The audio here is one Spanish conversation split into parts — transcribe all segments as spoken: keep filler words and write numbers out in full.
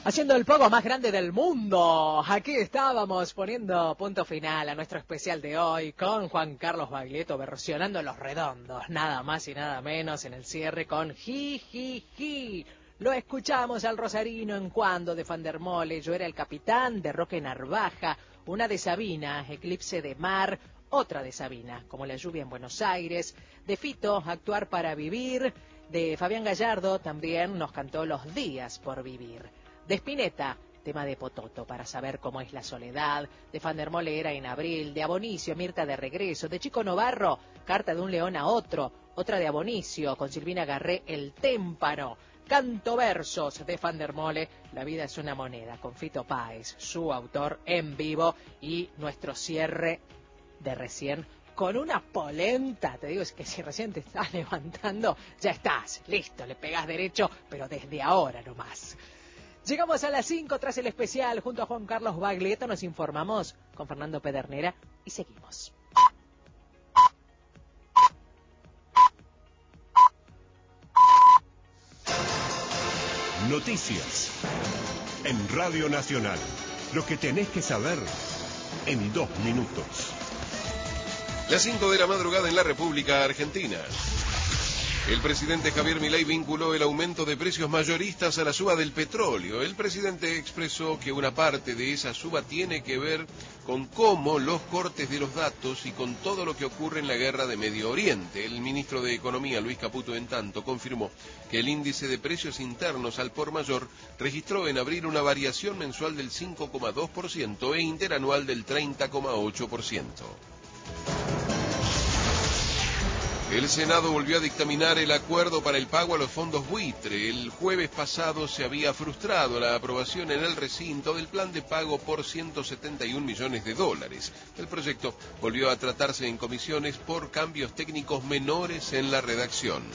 Haciendo el pogo más grande del mundo. Aquí estábamos poniendo punto final a nuestro especial de hoy con Juan Carlos Baglietto versionando Los Redondos, nada más y nada menos, en el cierre con Ji Ji Ji. Lo escuchamos al rosarino en Cuando de Fandermole, Yo era el capitán, de Roque Narvaja, una de Sabina, Eclipse de mar, otra de Sabina, Como la lluvia en Buenos Aires, de Fito, Actuar para vivir, de Fabián Gallardo también nos cantó Los días por vivir. De Spinetta, tema de Pototo, Para saber cómo es la soledad, de Fandermole Era en abril, de Abonicio, Mirta de regreso, de Chico Novarro, Carta de un león a otro, otra de Abonicio, con Silvina Garré, El témpano, Canto versos de Fandermole, La vida es una moneda, con Fito Páez, su autor en vivo, y nuestro cierre de recién, con una polenta, te digo, es que si recién te estás levantando, ya estás, listo, le pegás derecho, pero desde ahora nomás. Llegamos a las cinco tras el especial, junto a Juan Carlos Baglietto nos informamos con Fernando Pedernera y seguimos. Noticias en Radio Nacional. Lo que tenés que saber en dos minutos. Las cinco de la madrugada en la República Argentina. El presidente Javier Milei vinculó el aumento de precios mayoristas a la suba del petróleo. El presidente expresó que una parte de esa suba tiene que ver con cómo los cortes de los datos y con todo lo que ocurre en la guerra de Medio Oriente. El ministro de Economía, Luis Caputo, en tanto, confirmó que el índice de precios internos al por mayor registró en abril una variación mensual del cinco coma dos por ciento e interanual del treinta coma ocho por ciento. El Senado volvió a dictaminar el acuerdo para el pago a los fondos buitre. El jueves pasado se había frustrado la aprobación en el recinto del plan de pago por ciento setenta y un millones de dólares. El proyecto volvió a tratarse en comisiones por cambios técnicos menores en la redacción.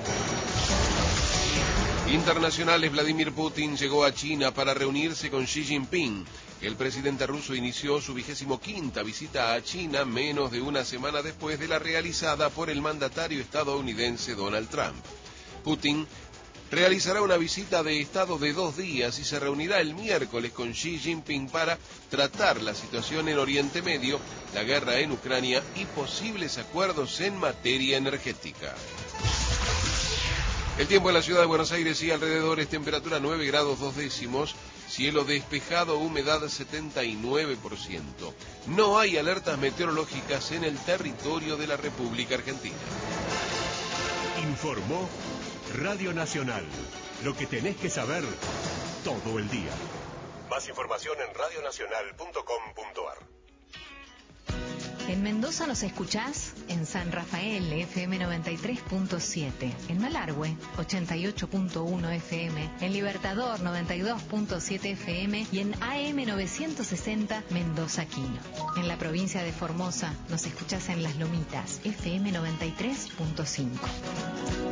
Internacionales, Vladimir Putin llegó a China para reunirse con Xi Jinping. El presidente ruso inició su vigésimo quinta visita a China menos de una semana después de la realizada por el mandatario estadounidense Donald Trump. Putin realizará una visita de estado de dos días y se reunirá el miércoles con Xi Jinping para tratar la situación en Oriente Medio, la guerra en Ucrania y posibles acuerdos en materia energética. El tiempo en la ciudad de Buenos Aires y alrededores, temperatura nueve grados dos décimos, cielo despejado, humedad setenta y nueve por ciento. No hay alertas meteorológicas en el territorio de la República Argentina. Informó Radio Nacional. Lo que tenés que saber todo el día. Más información en radio nacional punto com punto a r. En Mendoza nos escuchás en San Rafael, F M noventa y tres punto siete, en Malargüe, ochenta y ocho punto uno F M, en Libertador, noventa y dos punto siete F M y en A M novecientos sesenta Mendoza Quino. En la provincia de Formosa nos escuchás en Las Lomitas, F M noventa y tres punto cinco.